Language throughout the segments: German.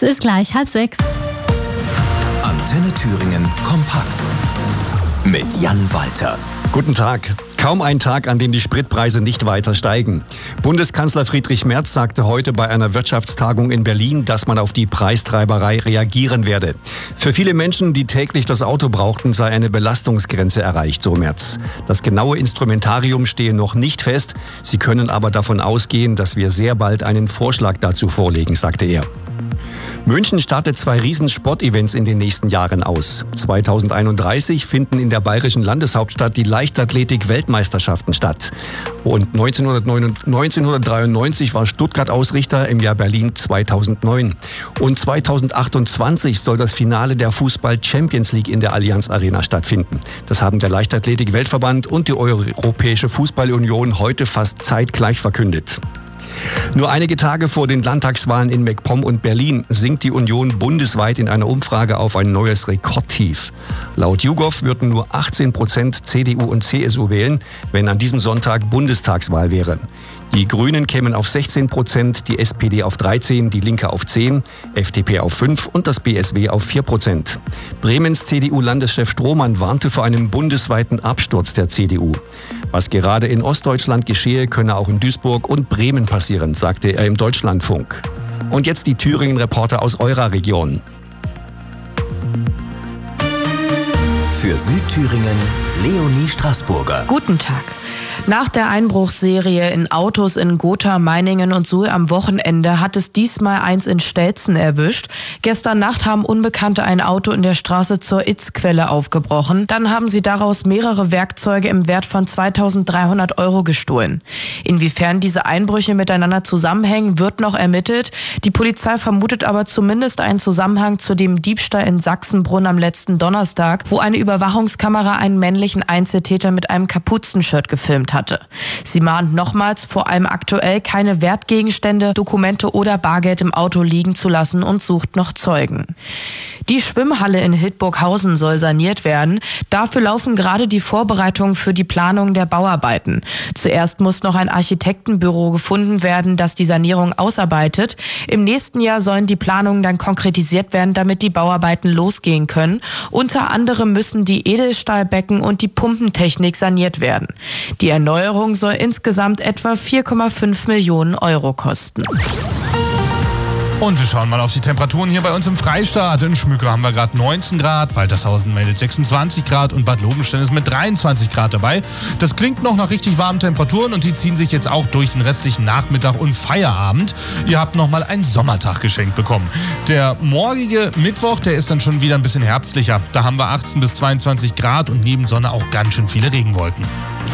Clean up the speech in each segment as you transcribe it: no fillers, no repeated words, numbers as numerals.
Es ist gleich 5:30. Antenne Thüringen kompakt mit Jan Walter. Guten Tag. Kaum ein Tag, an dem die Spritpreise nicht weiter steigen. Bundeskanzler Friedrich Merz sagte heute bei einer Wirtschaftstagung in Berlin, dass man auf die Preistreiberei reagieren werde. Für viele Menschen, die täglich das Auto brauchten, sei eine Belastungsgrenze erreicht, so Merz. Das genaue Instrumentarium stehe noch nicht fest. Sie können aber davon ausgehen, dass wir sehr bald einen Vorschlag dazu vorlegen, sagte er. München startet 2 Riesensportevents in den nächsten Jahren aus. 2031 finden in der bayerischen Landeshauptstadt die Leichtathletik-Weltmeisterschaften statt. Und 1993 war Stuttgart Ausrichter, im Jahr Berlin 2009. Und 2028 soll das Finale der Fußball-Champions League in der Allianz Arena stattfinden. Das haben der Leichtathletik-Weltverband und die Europäische Fußball-Union heute fast zeitgleich verkündet. Nur einige Tage vor den Landtagswahlen in MacPom und Berlin sinkt die Union bundesweit in einer Umfrage auf ein neues Rekordtief. Laut YouGov würden nur 18% CDU und CSU wählen, wenn an diesem Sonntag Bundestagswahl wäre. Die Grünen kämen auf 16%, die SPD auf 13%, die Linke auf 10%, FDP auf 5% und das BSW auf 4%. Bremens CDU-Landeschef Strohmann warnte vor einem bundesweiten Absturz der CDU. Was gerade in Ostdeutschland geschehe, könne auch in Duisburg und Bremen passieren, sagte er im Deutschlandfunk. Und jetzt die Thüringen-Reporter aus eurer Region. Für Südthüringen Leonie Straßburger. Guten Tag. Nach der Einbruchsserie in Autos in Gotha, Meiningen und Suhl am Wochenende hat es diesmal eins in Stelzen erwischt. Gestern Nacht haben Unbekannte ein Auto in der Straße zur Itzquelle aufgebrochen. Dann haben sie daraus mehrere Werkzeuge im Wert von 2.300 € gestohlen. Inwiefern diese Einbrüche miteinander zusammenhängen, wird noch ermittelt. Die Polizei vermutet aber zumindest einen Zusammenhang zu dem Diebstahl in Sachsenbrunn am letzten Donnerstag, wo eine Überwachungskamera einen männlichen Einzeltäter mit einem Kapuzenshirt gefilmt hatte. Sie mahnt nochmals, vor allem aktuell keine Wertgegenstände, Dokumente oder Bargeld im Auto liegen zu lassen und sucht noch Zeugen. Die Schwimmhalle in Hildburghausen soll saniert werden. Dafür laufen gerade die Vorbereitungen für die Planung der Bauarbeiten. Zuerst muss noch ein Architektenbüro gefunden werden, das die Sanierung ausarbeitet. Im nächsten Jahr sollen die Planungen dann konkretisiert werden, damit die Bauarbeiten losgehen können. Unter anderem müssen die Edelstahlbecken und die Pumpentechnik saniert werden. Die Erneuerung soll insgesamt etwa 4,5 Millionen € kosten. Und wir schauen mal auf die Temperaturen hier bei uns im Freistaat. In Schmücke haben wir gerade 19 Grad, Waltershausen meldet 26 Grad und Bad Lobenstein ist mit 23 Grad dabei. Das klingt noch nach richtig warmen Temperaturen und die ziehen sich jetzt auch durch den restlichen Nachmittag und Feierabend. Ihr habt nochmal einen Sommertag geschenkt bekommen. Der morgige Mittwoch, der ist dann schon wieder ein bisschen herbstlicher. Da haben wir 18 bis 22 Grad und neben Sonne auch ganz schön viele Regenwolken.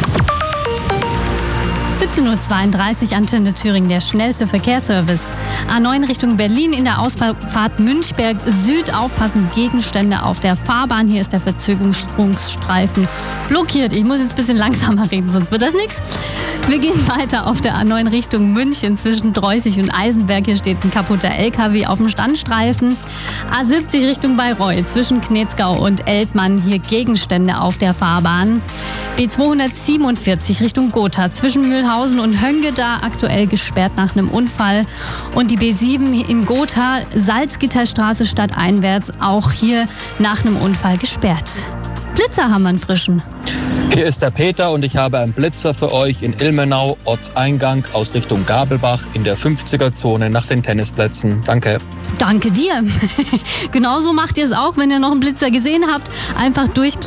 17:32 Uhr, Antenne Thüringen, der schnellste Verkehrsservice. A9 Richtung Berlin in der Ausfahrt Münchberg Süd. Aufpassen, Gegenstände auf der Fahrbahn. Hier ist der Verzögerungsstreifen blockiert. Ich muss jetzt ein bisschen langsamer reden, sonst wird das nichts. Wir gehen weiter auf der A9 Richtung München zwischen Dreußig und Eisenberg. Hier steht ein kaputter LKW auf dem Standstreifen. A70 Richtung Bayreuth zwischen Knetzgau und Eltmann. Hier Gegenstände auf der Fahrbahn. B247 Richtung Gotha zwischen Mühlhausen und Höngeda aktuell gesperrt nach einem Unfall. Und die B7 in Gotha, Salzgitterstraße stadteinwärts, auch hier nach einem Unfall gesperrt. Blitzer haben wir einen frischen. Hier ist der Peter und ich habe einen Blitzer für euch in Ilmenau, Ortseingang aus Richtung Gabelbach in der 50er-Zone nach den Tennisplätzen. Danke. Danke dir. Genauso macht ihr es auch, wenn ihr noch einen Blitzer gesehen habt. Einfach durchklicken.